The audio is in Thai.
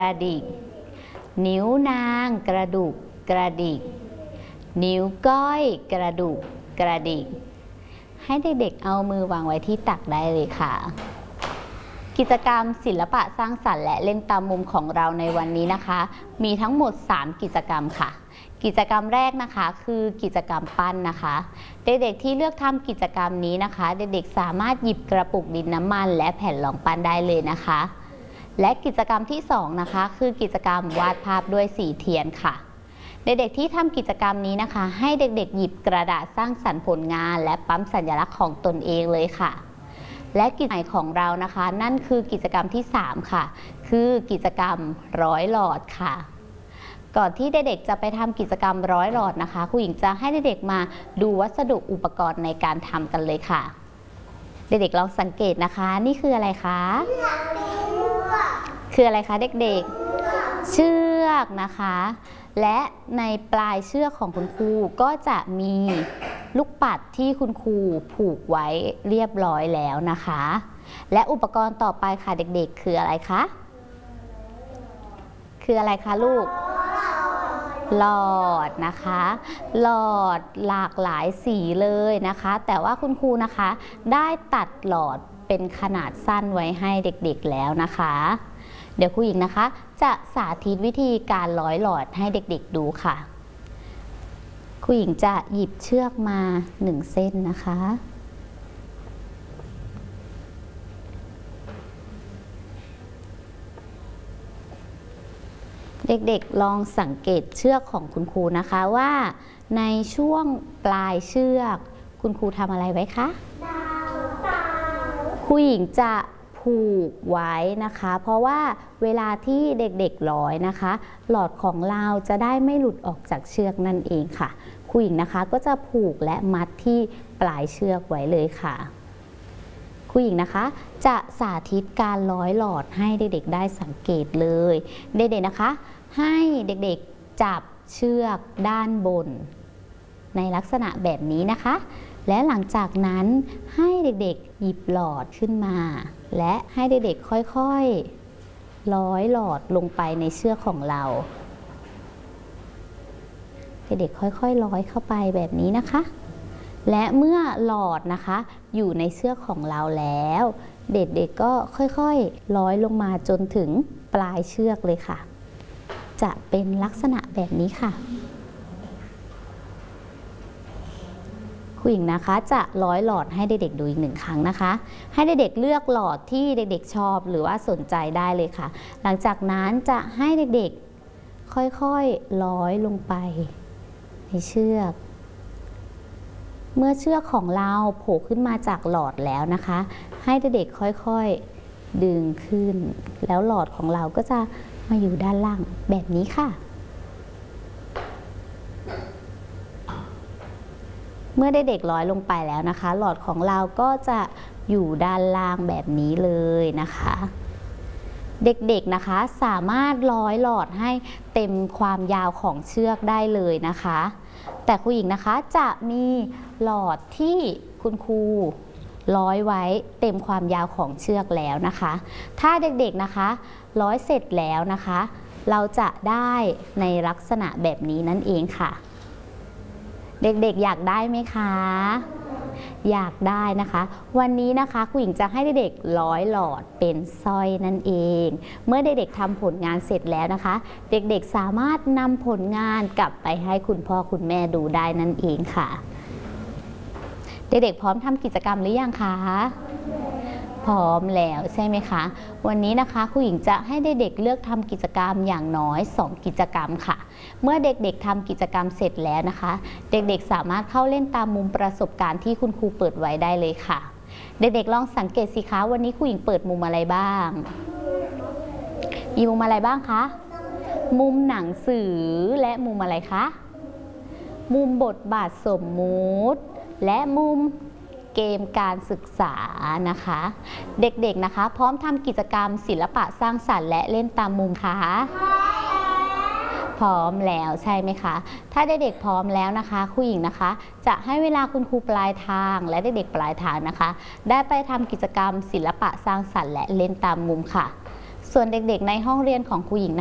กระดิกนิ้วนางกระดุกกระดิกนิ้วก้อยกระดุกกระดิกให้เด็กๆเอามือวางไว้ที่ตักได้เลยค่ะกิจกรรมศิลปะสร้างสรรค์และเล่นตามมุมของเราในวันนี้นะคะมีทั้งหมด3กิจกรรมค่ะกิจกรรมแรกนะคะคือกิจกรรมปั้นนะคะเด็กๆที่เลือกทำกิจกรรมนี้นะคะเด็กๆสามารถหยิบกระปุกดินน้ำมันและแผ่นรองปั้นได้เลยนะคะและกิจกรรมที่2นะคะคือกิจกรรมวาดภาพด้วยสีเทียนค่ะเด็กๆที่ทำกิจกรรมนี้นะคะให้เด็กๆหยิบกระดาษสร้างสรรค์ผลงานและปั๊มสัญลักษณ์ของตนเองเลยค่ะและกิจกรรมของเรานะคะนั่นคือกิจกรรมที่3ค่ะคือกิจกรรมร้อยหลอดค่ะก่อนที่เด็กๆจะไปทำกิจกรรมร้อยหลอดนะคะครูหญิงจะให้เด็กๆมาดูวัสดุอุปกรณ์ในการทำกันเลยค่ะเด็กๆลองสังเกตนะคะนี่คืออะไรคะคืออะไรคะเด็กๆเชือกนะคะและในปลายเชือกของคุณครูก็จะมีลูกปัดที่คุณครูผูกไว้เรียบร้อยแล้วนะคะและอุปกรณ์ต่อไปค่ะเด็กๆคืออะไรคะคืออะไรคะลูกหลอดนะคะหลอดหลากหลายสีเลยนะคะแต่ว่าคุณครูนะคะได้ตัดหลอดเป็นขนาดสั้นไว้ให้เด็กๆแล้วนะคะเดี๋ยวครูหญิงนะคะจะสาธิตวิธีการร้อยหลอดให้เด็กๆดูค่ะครูหญิงจะหยิบเชือกมา1เส้นนะคะเด็กๆลองสังเกตเชือกของคุณครูนะคะว่าในช่วงปลายเชือกคุณครูทำอะไรไว้คะครูหญิงจะผูกไว้นะคะเพราะว่าเวลาที่เด็กๆร้อยนะคะหลอดของเราจะได้ไม่หลุดออกจากเชือกนั่นเองค่ะครูหญิงนะคะก็จะผูกและมัดที่ปลายเชือกไว้เลยค่ะครูหญิงนะคะจะสาธิตการร้อยหลอดให้เด็กๆได้สังเกตเลยเด็กๆนะคะให้เด็กๆจับเชือกด้านบนในลักษณะแบบนี้นะคะและหลังจากนั้นให้เด็กๆหยิบหลอดขึ้นมาและให้เด็กๆค่อยๆร้อยหลอดลงไปในเชือกของเราเด็กๆค่อยๆร้อยเข้าไปแบบนี้นะคะและเมื่อหลอดนะคะอยู่ในเชือกของเราแล้วเด็กๆก็ค่อยๆร้อยลงมาจนถึงปลายเชือกเลยค่ะจะเป็นลักษณะแบบนี้ค่ะครูหญิงนะคะจะร้อยหลอดให้เด็กๆดูอีก1ครั้งนะคะให้เด็กๆเลือกหลอดที่เด็กๆชอบหรือว่าสนใจได้เลยค่ะหลังจากนั้นจะให้เด็กๆค่อยๆร้อยลงไปในเชือกเมื่อเชือกของเราโผล่ขึ้นมาจากหลอดแล้วนะคะให้เด็กๆค่อยๆดึงขึ้นแล้วหลอดของเราก็จะมาอยู่ด้านล่างแบบนี้ค่ะเมื่อเด็กๆร้อยลงไปแล้วนะคะหลอดของเราก็จะอยู่ด้านล่างแบบนี้เลยนะคะเด็กๆนะคะสามารถร้อยหลอดให้เต็มความยาวของเชือกได้เลยนะคะแต่ครูหญิงนะคะจะมีหลอดที่คุณครูร้อยไว้เต็มความยาวของเชือกแล้วนะคะถ้าเด็กๆนะคะร้อยเสร็จแล้วนะคะเราจะได้ในลักษณะแบบนี้นั่นเองค่ะเด็กๆอยากได้ไหมคะอยากได้นะคะวันนี้นะคะครูหญิงจะให้เด็กๆร้อยหลอดเป็นสร้อยนั่นเองเมื่อเด็กๆทำผลงานเสร็จแล้วนะคะเด็กๆสามารถนำผลงานกลับไปให้คุณพ่อคุณแม่ดูได้นั่นเองค่ะเด็กๆพร้อมทำกิจกรรมหรือยังคะพร้อมแล้วใช่ไหมคะวันนี้นะคะครูหญิงจะให้เด็กๆเลือกทำกิจกรรมอย่างน้อย2กิจกรรมค่ะเมื่อเด็กๆทำกิจกรรมเสร็จแล้วนะคะเด็กๆสามารถเข้าเล่นตามมุมประสบการณ์ที่คุณครูเปิดไว้ได้เลยค่ะเด็กๆลองสังเกตสิคะวันนี้ครูหญิงเปิดมุมอะไรบ้างมีมุมอะไรบ้างคะมุมหนังสือและมุมอะไรคะมุมบทบาทสมมุติและมุมเกมการศึกษานะคะเด็กๆนะคะพร้อมทำกิจกรรมศิลปะสร้างสรรค์และเล่นตามมุมคะพร้อมแล้วใช่ไหมคะถ้าเด็กๆพร้อมแล้วนะคะครูหญิงนะคะจะให้เวลาคุณครูปลายทางและเด็กๆปลายทางนะคะได้ไปทำกิจกรรมศิลปะสร้างสรรค์และเล่นตามมุมค่ะส่วนเด็กๆในห้องเรียนของครูหญิง